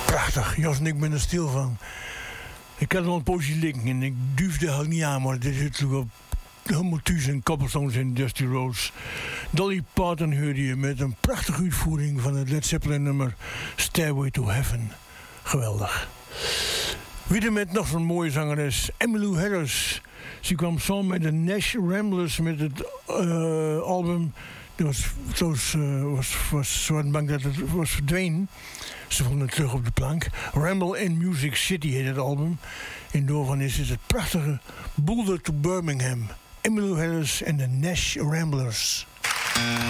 Prachtig. Jos en ik ben er stil van. Ik had al een poosje liggen en ik duwde het niet aan, maar dit is natuurlijk wel helemaal thuis en Cobblestones en Dusty Rhodes. Dolly Parton hoorde je met een prachtige uitvoering van het Led Zeppelin nummer Stairway to Heaven. Geweldig. Weer met nog zo'n mooie zangeres, Emmylou Harris. Ze kwam samen met de Nash Ramblers met het album. Dat was bang dat het was verdwenen. Ze vonden het terug op de plank. Ramble in Music City heet het album. En doorvan is het prachtige Boulder to Birmingham. Emmylou Harris en de Nash Ramblers.